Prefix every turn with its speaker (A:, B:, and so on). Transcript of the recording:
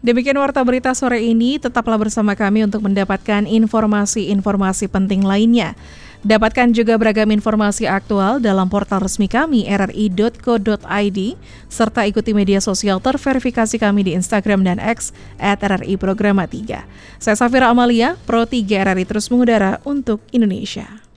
A: Demikian Warta Berita sore ini, tetaplah bersama kami untuk mendapatkan informasi-informasi penting lainnya. Dapatkan juga beragam informasi aktual dalam portal resmi kami rri.co.id, serta ikuti media sosial terverifikasi kami di Instagram dan X @RRI Programa 3. Saya Safira Amalia, Pro 3 RRI terus mengudara untuk Indonesia.